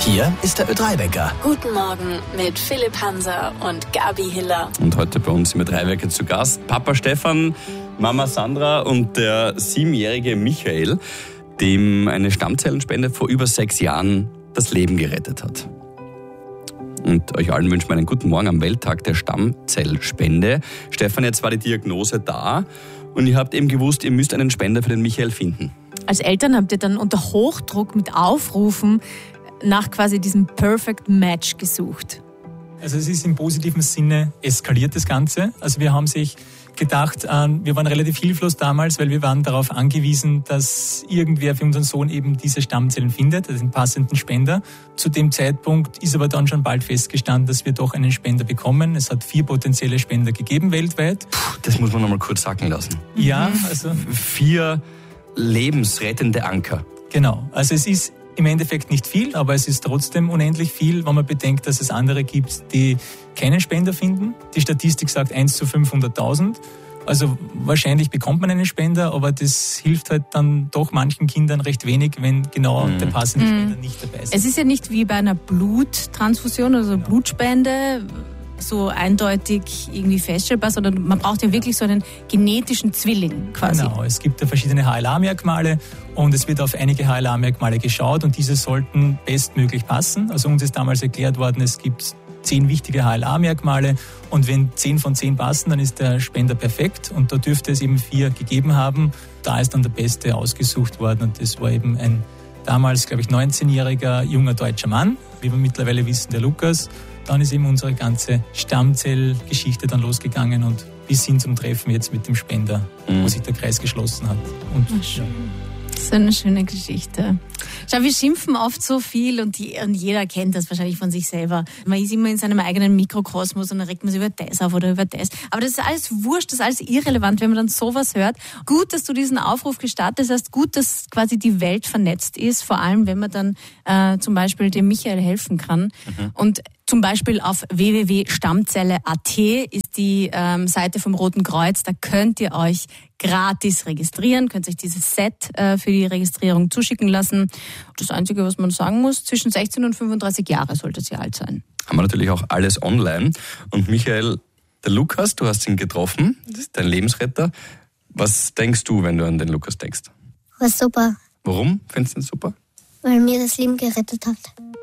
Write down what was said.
Hier ist der Ö3-Wecker. Guten Morgen mit Philipp Hanser und Gabi Hiller. Und heute bei uns im Ö3-Wecker zu Gast Papa Stefan, Mama Sandra und der 7-jährige Michael, dem eine Stammzellenspende vor über 6 Jahren das Leben gerettet hat. Und euch allen wünschen wir einen guten Morgen am Welttag der Stammzellspende. Stefan, jetzt war die Diagnose da und ihr habt eben gewusst, ihr müsst einen Spender für den Michael finden. Als Eltern habt ihr dann unter Hochdruck mit Aufrufen nach quasi diesem Perfect Match gesucht. Also es ist im positiven Sinne eskaliert das Ganze. Also wir haben sich gedacht, wir waren relativ hilflos damals, weil wir waren darauf angewiesen, dass irgendwer für unseren Sohn eben diese Stammzellen findet, also den passenden Spender. Zu dem Zeitpunkt ist aber dann schon bald festgestanden, dass wir doch einen Spender bekommen. Es hat 4 potenzielle Spender gegeben weltweit. Das muss man noch mal kurz sacken lassen. Ja, also 4 lebensrettende Anker. Genau. Also es ist im Endeffekt nicht viel, aber es ist trotzdem unendlich viel, wenn man bedenkt, dass es andere gibt, die keinen Spender finden. Die Statistik sagt 1 zu 500.000. Also wahrscheinlich bekommt man einen Spender, aber das hilft halt dann doch manchen Kindern recht wenig, wenn genau der passende Spender nicht dabei ist. Es ist ja nicht wie bei einer Bluttransfusion, also Blutspende, so eindeutig irgendwie feststellbar, sondern man braucht ja wirklich so einen genetischen Zwilling quasi. Genau, es gibt ja verschiedene HLA-Merkmale und es wird auf einige HLA-Merkmale geschaut und diese sollten bestmöglich passen. Also uns ist damals erklärt worden, es gibt 10 wichtige HLA-Merkmale und wenn 10 von 10 passen, dann ist der Spender perfekt und da dürfte es eben 4 gegeben haben. Da ist dann der Beste ausgesucht worden und das war eben ein damals, glaube ich, 19-jähriger junger deutscher Mann, wie wir mittlerweile wissen, der Lukas. Dann ist eben unsere ganze Stammzellgeschichte dann losgegangen und bis hin zum Treffen jetzt mit dem Spender, wo sich der Kreis geschlossen hat. Und Das ist eine schöne Geschichte. Schau, wir schimpfen oft so viel und jeder kennt das wahrscheinlich von sich selber. Man ist immer in seinem eigenen Mikrokosmos und dann regt man sich über das auf oder über das. Aber das ist alles wurscht, das ist alles irrelevant, wenn man dann sowas hört. Gut, dass du diesen Aufruf gestartet hast, gut, dass quasi die Welt vernetzt ist, vor allem wenn man dann zum Beispiel dem Michael helfen kann. Und zum Beispiel auf www.stammzelle.at ist die Seite vom Roten Kreuz. Da könnt ihr euch gratis registrieren, könnt euch dieses Set für die Registrierung zuschicken lassen. Das Einzige, was man sagen muss, zwischen 16 und 35 Jahre sollte sie alt sein. Haben wir natürlich auch alles online. Und Michael, der Lukas, du hast ihn getroffen, das ist dein Lebensretter. Was denkst du, wenn du an den Lukas denkst? War super, Warum findest du ihn super? weil mir das Leben gerettet hat.